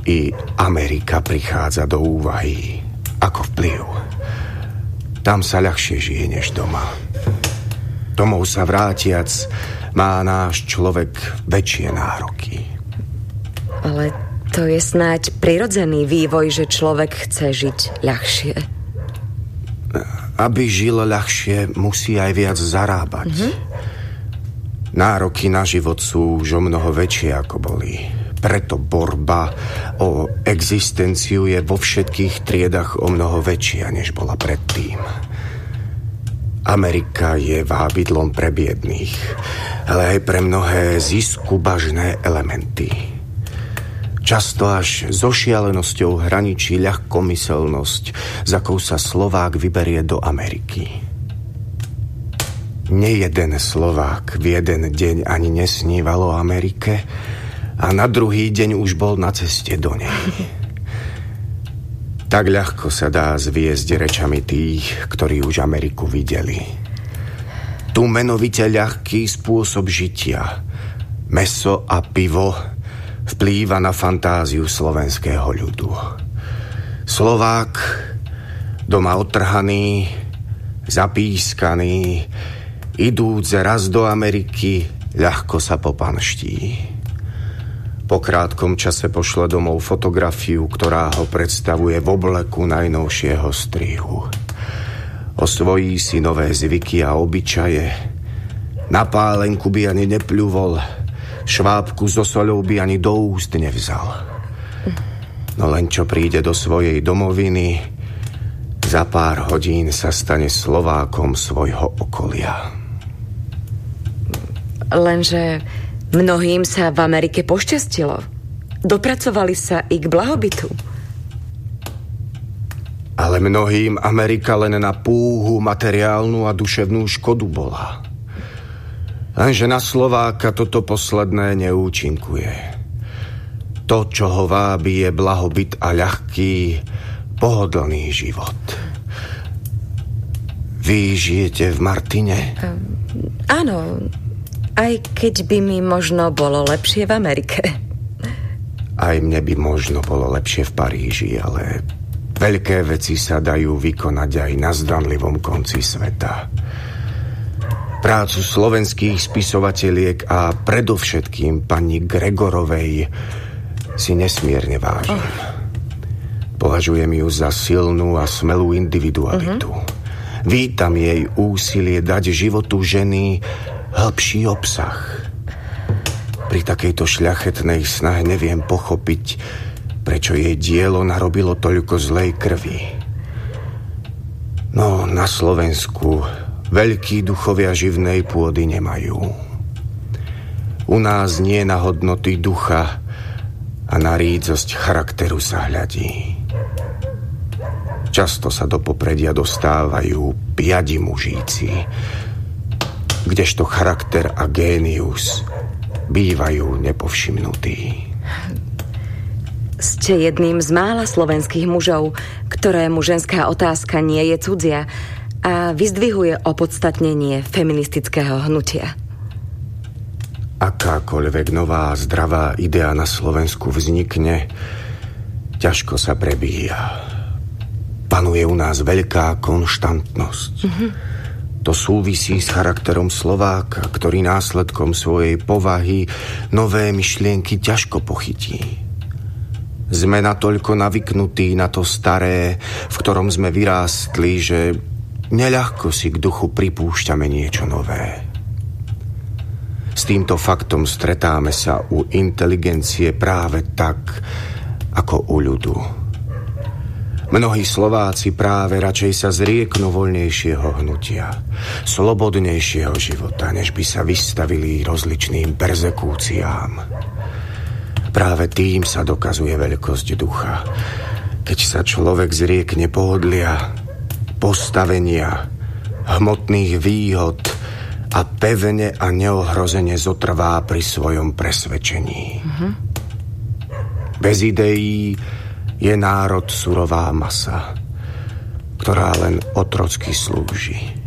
I Amerika prichádza do úvahy ako vplyv. Tam sa ľahšie žije než doma. Domov sa vrátiac má náš človek väčšie nároky. Ale to je snáď prirodzený vývoj, že človek chce žiť ľahšie. Aby žil ľahšie, musí aj viac zarábať. Nároky na život sú už o mnoho väčšie, ako boli. Preto borba o existenciu je vo všetkých triedach o mnoho väčšia, než bola predtým. Amerika je vábidlom pre biedných, ale aj pre mnohé ziskubažné elementy. Často až so šialenosťou hraničí ľahkomyselnosť, za akou sa Slovák vyberie do Ameriky. Nejeden Slovák v jeden deň ani nesníval o Amerike, a na druhý deň už bol na ceste do nej. Tak ľahko sa dá zviesť rečami tých, ktorí už Ameriku videli. Tu menovite ľahký spôsob žitia, mäso a pivo, vplýva na fantáziu slovenského ľudu. Slovák, doma otrhaný, zapískaný, idúc raz do Ameriky, ľahko sa popanští. Po krátkom čase pošle domov fotografiu, ktorá ho predstavuje v obleku najnovšieho strihu. Osvojí si nové zvyky a obyčaje. Na pálenku by ani nepľuvol, švábku so soľou by ani do úst nevzal. No len čo príde do svojej domoviny, za pár hodín sa stane Slovákom svojho okolia. Lenže mnohým sa v Amerike pošťastilo. Dopracovali sa i k blahobytu. Ale mnohým Amerika len na púhu materiálnu a duševnú škodu bola. Lenže na Slováka toto posledné neúčinkuje. To, čo ho vábi, je blahobyt a ľahký, pohodlný život. Vy žijete v Martine? Áno, aj keď by mi možno bolo lepšie v Amerike. Aj mne by možno bolo lepšie v Paríži, ale veľké veci sa dajú vykonať aj na zdanlivom konci sveta. Prácu slovenských spisovateliek a predovšetkým pani Gregorovej si nesmierne vážim. Považujem ju za silnú a smelú individualitu. Vítam jej úsilie dať životu ženy hĺbší obsah. Pri takejto šľachetnej snahe neviem pochopiť, prečo jej dielo narobilo toľko zlej krvi. No, na Slovensku veľkí duchovia živnej pôdy nemajú. U nás nie na hodnoty ducha a na rídzosť charakteru sa hľadí. Často sa do popredia dostávajú piadi mužíci, kdežto charakter a génius bývajú nepovšimnutí. Ste jedným z mála slovenských mužov, ktorému ženská otázka nie je cudzia a vyzdvihuje opodstatnenie feministického hnutia. Akákoľvek nová zdravá idea na Slovensku vznikne, ťažko sa prebíja. Panuje u nás veľká konštantnosť. To súvisí s charakterom Slováka, ktorý následkom svojej povahy nové myšlienky ťažko pochytí. Sme natoľko navyknutí na to staré, v ktorom sme vyrástli, že neľahko si k duchu pripúšťame niečo nové. S týmto faktom stretáme sa u inteligencie práve tak, ako u ľudu. Mnohí Slováci práve radšej sa zrieknú voľnejšieho hnutia, slobodnejšieho života, než by sa vystavili rozličným perzekúciám. Práve tým sa dokazuje veľkosť ducha, keď sa človek zriekne pohodlia, postavenia, hmotných výhod a pevne a neohrozene zotrvá pri svojom presvedčení. Bez ideí je národ surová masa, ktorá len otrocky slúži.